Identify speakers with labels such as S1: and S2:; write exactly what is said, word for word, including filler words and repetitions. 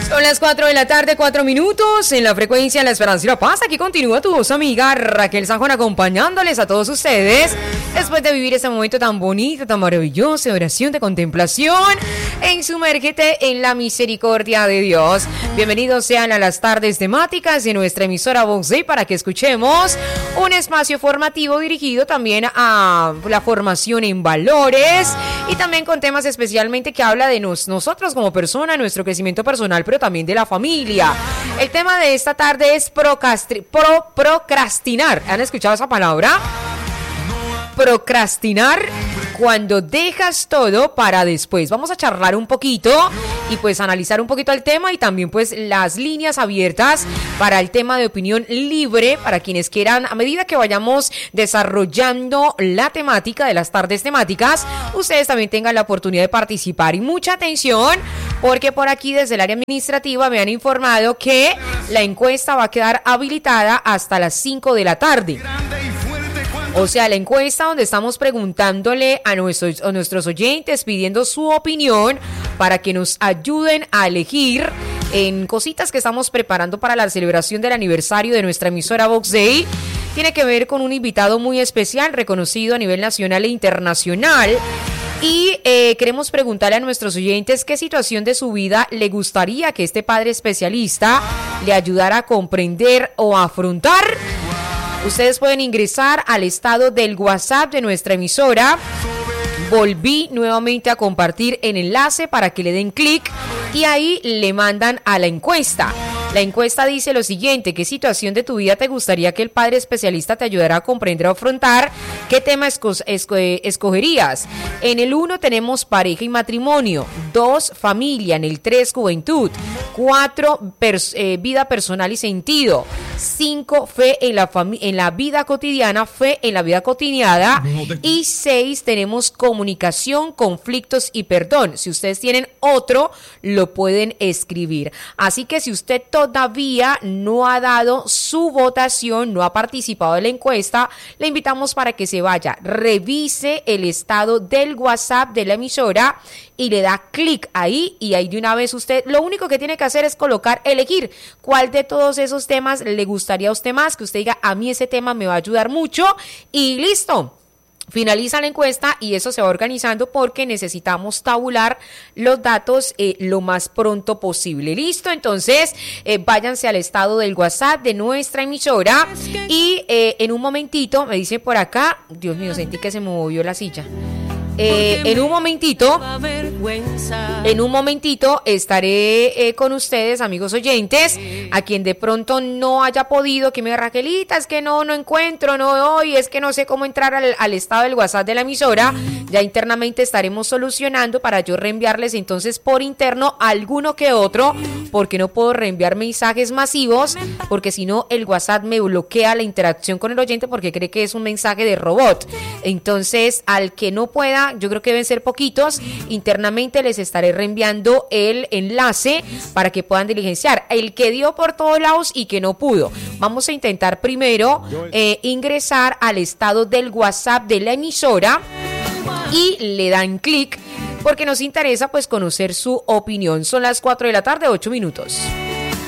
S1: Son las cuatro de la tarde, cuatro minutos, en la frecuencia La Esperanza y la Paz. Aquí continúa tu voz amiga Raquel Sanjón acompañándoles a todos ustedes después de vivir este momento tan bonito, tan maravilloso de oración, de contemplación. En Sumérgete en la misericordia de Dios. Bienvenidos sean a las tardes temáticas de nuestra emisora Vox Day para que escuchemos un espacio formativo dirigido también a la formación en valores y también con temas especialmente que habla de nos, nosotros como persona, nuestro crecimiento personal, pero también de la familia. El tema de esta tarde es procrasti- pro, procrastinar. ¿Han escuchado esa palabra? Procrastinar, cuando dejas todo para después. Vamos a charlar un poquito y pues analizar un poquito el tema y también pues las líneas abiertas para el tema de opinión libre para quienes quieran, a medida que vayamos desarrollando la temática de las tardes temáticas, ustedes también tengan la oportunidad de participar. Y mucha atención, porque por aquí desde el área administrativa me han informado que la encuesta va a quedar habilitada hasta las cinco de la tarde. O sea, la encuesta donde estamos preguntándole a nuestros, a nuestros oyentes, pidiendo su opinión para que nos ayuden a elegir en cositas que estamos preparando para la celebración del aniversario de nuestra emisora Vox Day. Tiene que ver con un invitado muy especial, reconocido a nivel nacional e internacional. Y eh, queremos preguntarle a nuestros oyentes qué situación de su vida le gustaría que este padre especialista le ayudara a comprender o a afrontar. Ustedes pueden ingresar al estado del WhatsApp de nuestra emisora. Volví nuevamente a compartir el enlace para que le den clic y ahí le mandan a la encuesta. La encuesta dice lo siguiente: ¿qué situación de tu vida te gustaría que el padre especialista te ayudara a comprender o afrontar? ¿Qué tema esco- esco- escogerías? En el uno tenemos pareja y matrimonio, dos familia, en el tres juventud, cuatro pers- eh, vida personal y sentido, cinco fe en la, fami- en la vida cotidiana, fe en la vida cotidiana y seis tenemos comunicación, conflictos y perdón. Si ustedes tienen otro, lo pueden escribir. Así que si usted todavía no ha dado su votación, no ha participado en la encuesta, le invitamos para que se vaya, revise el estado del WhatsApp de la emisora y le da clic ahí y ahí de una vez usted, lo único que tiene que hacer es colocar, elegir cuál de todos esos temas le gustaría a usted más, que usted diga, a mí ese tema me va a ayudar mucho y listo. Finaliza la encuesta y eso se va organizando porque necesitamos tabular los datos eh, lo más pronto posible. ¿Listo? Entonces, eh, váyanse al estado del WhatsApp de nuestra emisora y eh, en un momentito, me dice por acá, Dios mío, sentí que se me movió la silla. Eh, en un momentito, en un momentito estaré eh, con ustedes, amigos oyentes, a quien de pronto no haya podido, que me diga, Raquelita, es que no, no encuentro, no hoy, es que no sé cómo entrar al, al estado del WhatsApp de la emisora. Ya internamente estaremos solucionando para yo reenviarles entonces por interno alguno que otro, porque no puedo reenviar mensajes masivos, porque si no el WhatsApp me bloquea la interacción con el oyente porque cree que es un mensaje de robot. Entonces, al que no pueda, yo creo que deben ser poquitos, internamente les estaré reenviando el enlace para que puedan diligenciar. El que dio por todos lados y que no pudo, vamos a intentar primero eh, ingresar al estado del WhatsApp de la emisora y le dan clic porque nos interesa pues conocer su opinión. Son las cuatro de la tarde, ocho minutos.